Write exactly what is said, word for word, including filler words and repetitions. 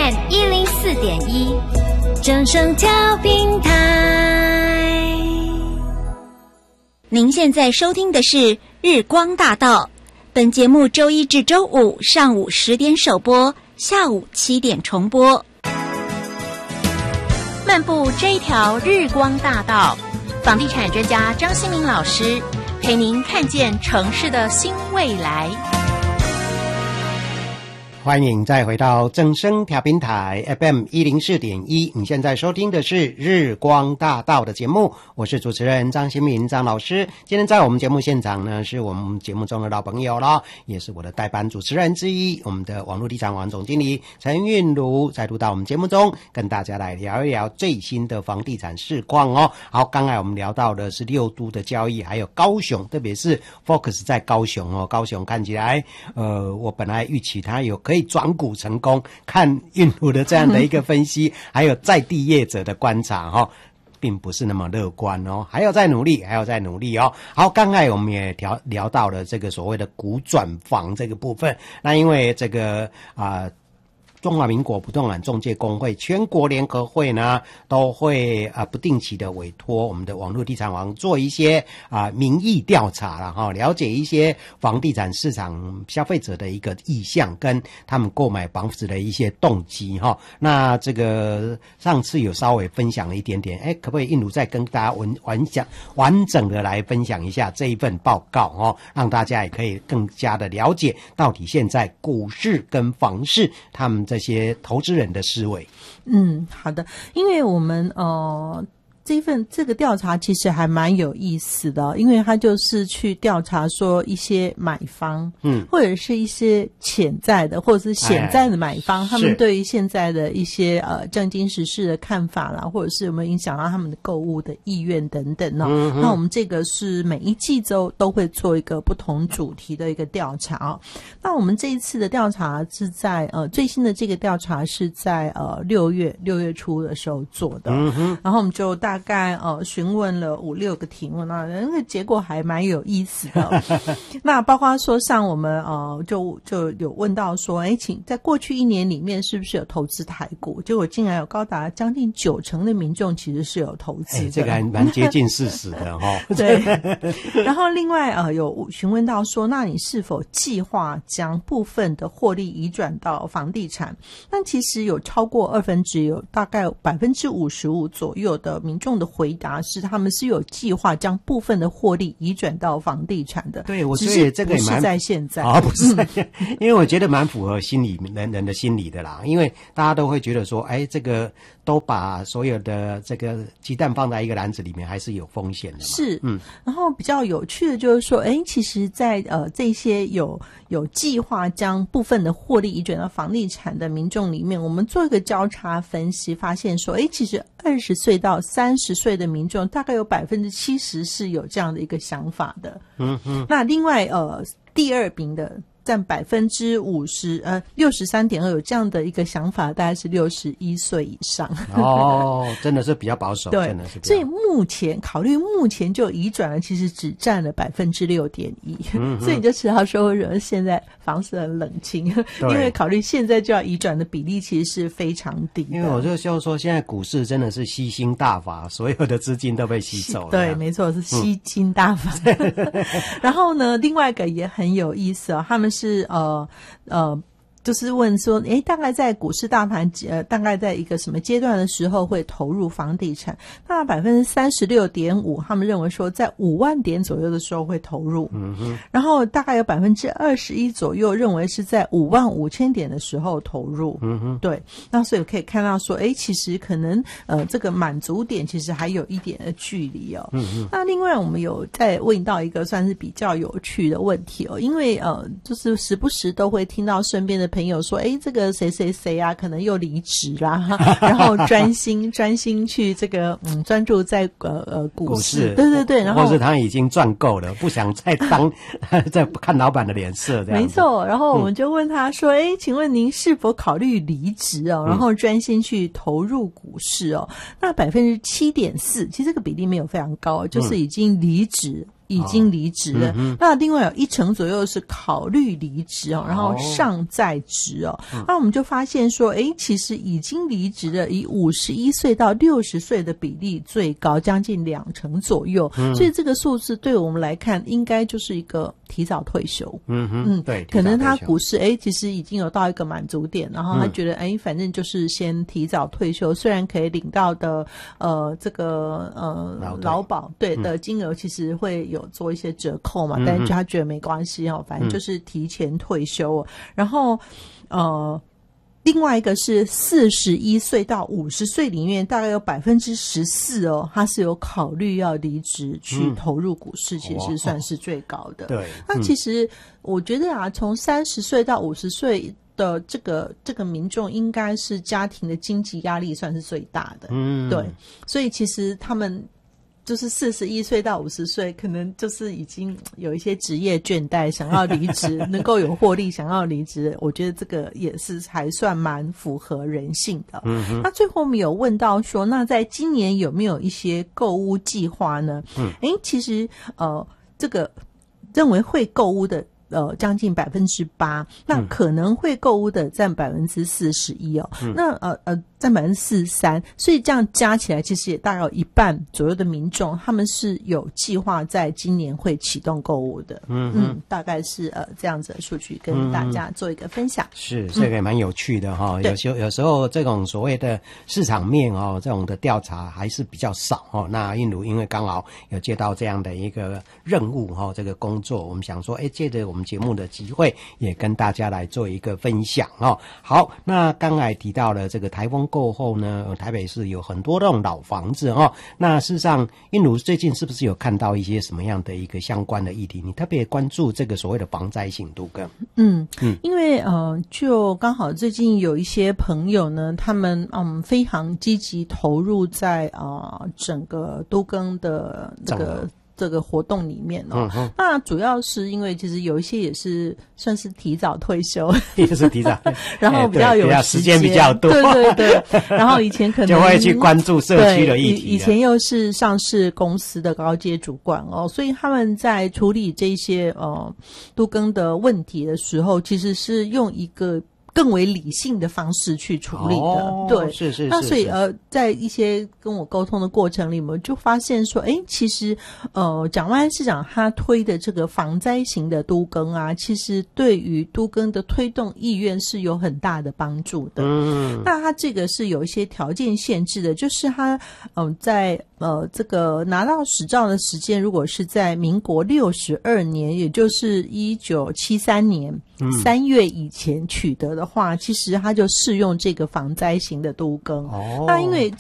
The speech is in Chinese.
M 一零四点一，正声调频台。您现在收听的是日光大道，本节目周一至周五上午十点首播，下午七点重播。漫步这一条日光大道，房地产专家张新民老师陪您看见城市的新未来。 欢迎再回到正声调频台 F M 一零四点一，你现在收听的是日光大道的节目，我是主持人张新民张老师。今天在我们节目现场呢，是我们节目中的老朋友了，也是我的代班主持人之一，我们的网络地产网总经理陈韵如，再度到我们节目中跟大家来聊一聊最新的房地产市况哦。好，刚才我们聊到的是六都的交易，还有高雄，特别是 focus 在高雄哦。高雄看起来，呃，我本来预期它有可以转股成功，看韵如的这样的一个分析，还有在地业者的观察哈、哦，并不是那么乐观哦，还要再努力，还要再努力哦。好，刚才我们也聊聊到了这个所谓的股转房这个部分，那因为这个啊。呃中华民国不动产仲介工会全国联合会呢，都会啊、呃、不定期的委托我们的网络地产王做一些啊、呃、民意调查啦哈，了解一些房地产市场消费者的一个意向跟他们购买房子的一些动机哈。那这个上次有稍微分享了一点点，哎，可不可以韵如再跟大家完完享完整的来分享一下这一份报告哦，让大家也可以更加的了解到底现在股市跟房市他们这些投资人的思维。 嗯，好的，因为我们呃这份这个调查其实还蛮有意思的，因为他就是去调查说一些买方，嗯，或者是一些潜在的或者是潜在的买方，哎、他们对于现在的一些呃政经时事的看法啦，或者是有没有影响到他们的购物的意愿等等哦。嗯、那我们这个是每一季都都会做一个不同主题的一个调查哦。那我们这一次的调查是在呃最新的这个调查是在呃六月六月初的时候做的，嗯哼，然后我们就大。大概呃询问了五六个题目，那那个结果还蛮有意思的。那包括说像我们呃就就有问到说，哎，请在过去一年里面是不是有投资台股？结果竟然有高达将近九成的民众其实是有投资的， 哎、这个还蛮接近事实的哈、哦。 对。然后另外呃有询问到说，那你是否计划将部分的获利移转到房地产？那其实有超过二分之一，有大概百分之五十五左右的民众。众的回答是他们是有计划将部分的获利移转到房地产的。 对，我觉得这个也蛮不是在现在啊、哦，不是在现在、嗯、因为我觉得蛮符合心理人人的心理的啦，因为大家都会觉得说，哎，这个都把所有的这个鸡蛋放在一个篮子里面，还是有风险的嘛。 是，嗯，然后比较有趣的就是说，哎，其实在呃这些有有计划将部分的获利移转到房地产的民众里面，我们做一个交叉分析，发现说，哎，其实二十岁到三十岁的民众大概有百分之七十是有这样的一个想法的。嗯嗯。那另外呃第二名的占百分之五十，呃，六十三点二有这样的一个想法，大概是六十一岁以上。 哦，真的是比较保守， 对， 真的是比较。 所以目前考虑目前就移转了，其实只占了百分之六点一。所以你就知道说，为什么现在房市很冷清，因为考虑现在就要移转的比例其实是非常低的。 因为我就就说，现在股市真的是吸星大法，所有的资金都被吸走了。 对，没错，是吸金大法。嗯、然后呢，另外一个也很有意思哦，他们是呃呃，就是问说，诶，大概在股市大盘呃，大概在一个什么阶段的时候会投入房地产？那百分之三十六点五，他们认为说在五万点左右的时候会投入。嗯哼。然后大概有百分之二十一左右认为是在五万五千点的时候投入。嗯哼。对。那所以可以看到说，诶，其实可能呃这个满足点其实还有一点的距离哦。嗯哼。那另外我们有再问到一个算是比较有趣的问题哦，因为呃就是时不时都会听到身边的朋友说，诶，这个谁谁谁啊可能又离职啦，然后专心专心去这个嗯专注在呃呃股市, 股市对对对，然后或是他已经赚够了，不想再当再看老板的脸色这样子。 没错，然后我们就问他说，诶、嗯、请问您是否考虑离职哦，然后专心去投入股市哦？嗯、那百分之七点四，其实这个比例没有非常高，就是已经离职。 已经离职了，哦嗯、那另外有一成左右是考虑离职哦，然后尚在职哦。哦那我们就发现说，诶，其实已经离职的以五十一岁到六十岁的比例最高，将近两成左右。嗯、所以这个数字对我们来看，应该就是一个提早退休。嗯哼，嗯，对，可能他股市诶其实已经有到一个满足点，然后他觉得诶、嗯、反正就是先提早退休，虽然可以领到的呃这个呃劳保对的金额其实会有。有做一些折扣嘛，但是他觉得没关系哦，反正就是提前退休哦。然后呃，另外一个是四十一岁到五十岁里面，大概有百分之十四哦，他是有考虑要离职去投入股市，嗯、其实算是最高的。对，那其实我觉得啊，从三十岁到五十岁。的这个这个民众应该是家庭的经济压力算是最大的，嗯，对，所以其实他们。就是四十一岁到五十岁，可能就是已经有一些职业倦怠，想要离职，能够有获利，想要离职，我觉得这个也是还算蛮符合人性的。嗯，那最后我们有问到说，那在今年有没有一些购物计划呢？嗯，诶，其实呃，这个认为会购物的。呃，将近百分之八，那可能会购物的占百分之四十一哦，嗯、那呃呃占百分之四十三，所以这样加起来，其实也大概有一半左右的民众，他们是有计划在今年会启动购物的。嗯嗯，大概是呃这样子的数据跟大家做一个分享。嗯、 是这个也蛮有趣的哈、哦，有时候有时候这种所谓的市场面哦，这种的调查还是比较少哦。那映如因为刚好有接到这样的一个任务哈、哦，这个工作，我们想说，哎，借着我们节目的机会，也跟大家来做一个分享哦。好，那刚才提到了这个台风过后呢，台北市有很多那种老房子哦。那事实上，映如最近是不是有看到一些什么样的一个相关的议题？你特别关注这个所谓的防灾型都更？ 嗯嗯，因为呃，就刚好最近有一些朋友呢，他们嗯非常积极投入在啊、呃、整个都更的这个。这个活动里面哦，嗯、那主要是因为其实有一些也是算是提早退休， 也是提早， 然后比较有时间比较多， 对对对，然后以前可能就会去关注社区的议题， 以前又是上市公司的高阶主管哦，所以他们在处理这些呃都更的问题的时候，其实是用一个。更为理性的方式去处理的，哦、对， 是是是。 那所以呃，在一些跟我沟通的过程里，我们就发现说，哎，其实呃，蒋万安市长他推的这个防灾型的都更啊，其实对于都更的推动意愿是有很大的帮助的。嗯，那他这个是有一些条件限制的，就是他嗯、呃，在呃这个拿到执照的时间，如果是在民国六十二年，也就是一九七三年三、嗯、月以前取得的话，其实它就适用这个防灾型的都更。哦，那因为